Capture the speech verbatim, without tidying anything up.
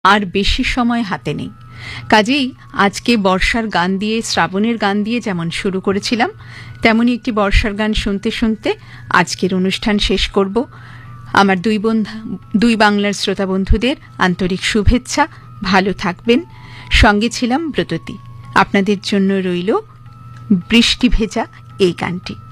আর বেশি সময় হাতে নেই। কাজেই আজকে বর্ষার গান দিয়ে, শ্রাবণের গান দিয়ে যেমন শুরু করেছিলাম, তেমনই একটি বর্ষার গান শুনতে শুনতে আজকের অনুষ্ঠান শেষ করব। আমার দুই বন্ধু দুই বাংলার শ্রোতা বন্ধুদের আন্তরিক শুভেচ্ছা। ভালো থাকবেন। সঙ্গে ছিলাম ব্রততী। আপনাদের জন্য রইল বৃষ্টি ভেজা এই গানটি।